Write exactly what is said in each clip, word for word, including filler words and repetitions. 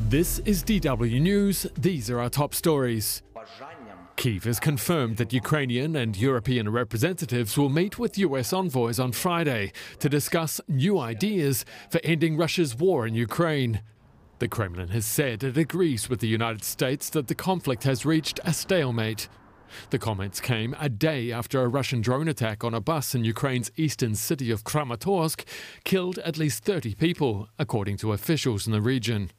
This is D W News. These are our top stories. Kyiv has confirmed that Ukrainian and European representatives will meet with U S envoys on Friday to discuss new ideas for ending Russia's war in Ukraine. The Kremlin has said it agrees with the United States that the conflict has reached a stalemate. The comments came a day after a Russian drone attack on a bus in Ukraine's eastern city of Kramatorsk killed at least thirty people, according to officials in the region.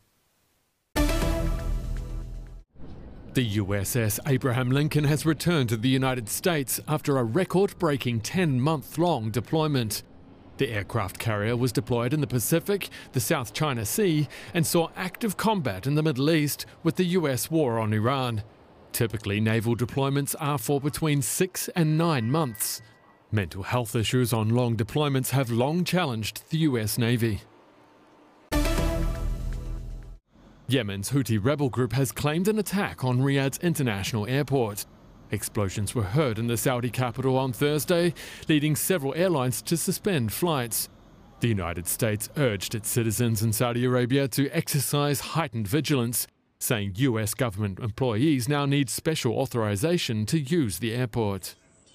The U S S Abraham Lincoln has returned to the United States after a record-breaking ten-month-long deployment. The aircraft carrier was deployed in the Pacific, the South China Sea, and saw active combat in the Middle East with the U S war on Iran. Typically, naval deployments are for between six and nine months. Mental health issues on long deployments have long challenged the U S Navy. Yemen's Houthi rebel group has claimed an attack on Riyadh's international airport. Explosions were heard in the Saudi capital on Thursday, leading several airlines to suspend flights. The United States urged its citizens in Saudi Arabia to exercise heightened vigilance, saying U S government employees now need special authorization to use the airport.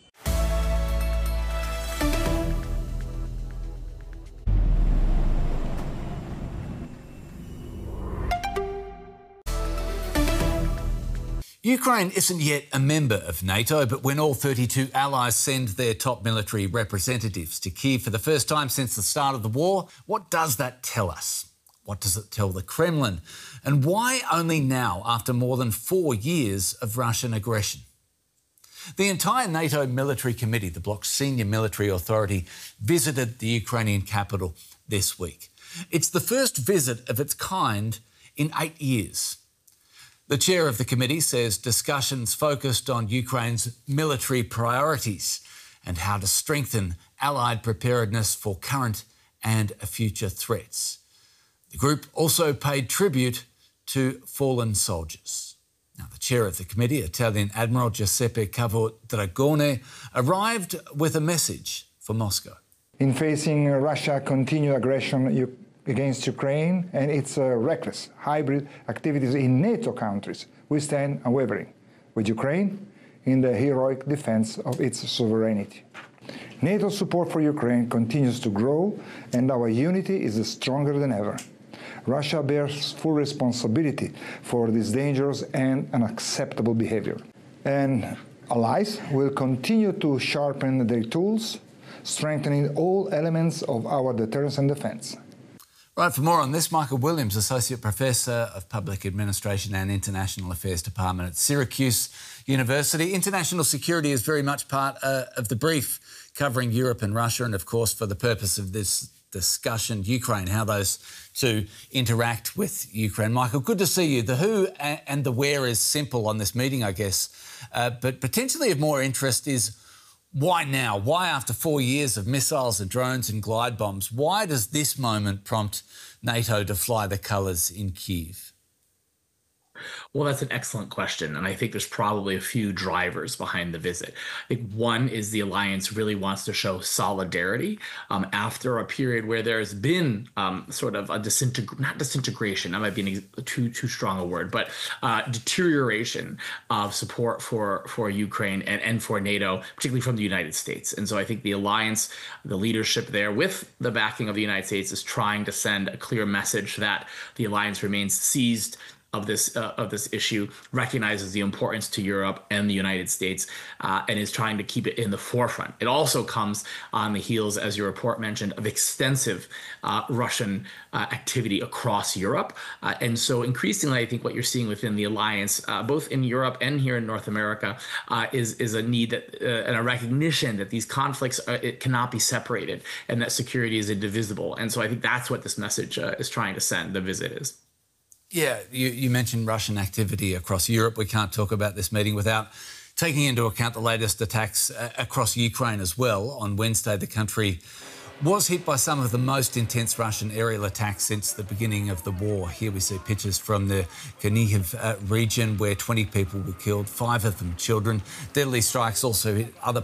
Ukraine isn't yet a member of NATO, but when all thirty-two allies send their top military representatives to Kyiv for the first time since the start of the war, what does that tell us? What does it tell the Kremlin? And why only now, after more than four years of Russian aggression? The entire NATO military committee, the bloc's senior military authority, visited the Ukrainian capital this week. It's the first visit of its kind in eight years. The chair of the committee says discussions focused on Ukraine's military priorities and how to strengthen allied preparedness for current and future threats. The group also paid tribute to fallen soldiers. Now, the chair of the committee, Italian Admiral Giuseppe Cavodragone, arrived with a message for Moscow. In facing Russia's continued aggression you against Ukraine and its uh, reckless hybrid activities in NATO countries, we stand unwavering with Ukraine in the heroic defense of its sovereignty. NATO's support for Ukraine continues to grow, and our unity is stronger than ever. Russia bears full responsibility for this dangerous and unacceptable behavior. And allies will continue to sharpen their tools, strengthening all elements of our deterrence and defense. Right, for more on this, Michael Williams, Associate Professor of Public Administration and International Affairs Department at Syracuse University. International security is very much part uh, of the brief covering Europe and Russia, and of course, for the purpose of this discussion, Ukraine, how those two interact with Ukraine. Michael, good to see you. The who and the where is simple on this meeting, I guess, uh, but potentially of more interest is why now? Why, after four years of missiles and drones and glide bombs, why does this moment prompt NATO to fly the colours in Kyiv? Well, that's an excellent question, and I think there's probably a few drivers behind the visit. I think one is the alliance really wants to show solidarity um, after a period where there's been um, sort of a disintegration, not disintegration, that might be an, too too strong a word, but uh, deterioration of support for, for Ukraine and, and for NATO, particularly from the United States. And so I think the alliance, the leadership there with the backing of the United States is trying to send a clear message that the alliance remains seized of this uh, of this issue, recognizes the importance to Europe and the United States, uh, and is trying to keep it in the forefront. It also comes on the heels, as your report mentioned, of extensive uh, Russian uh, activity across Europe. Uh, and so increasingly, I think what you're seeing within the alliance, uh, both in Europe and here in North America, uh, is, is a need that, uh, and a recognition that these conflicts are, it cannot be separated and that security is indivisible. And so I think that's what this message uh, is trying to send, the visit is. Yeah, you, you mentioned Russian activity across Europe. We can't talk about this meeting without taking into account the latest attacks uh, across Ukraine as well. On Wednesday, the country was hit by some of the most intense Russian aerial attacks since the beginning of the war. Here we see pictures from the Chernihiv uh, region where twenty people were killed, five of them children. Deadly strikes also hit other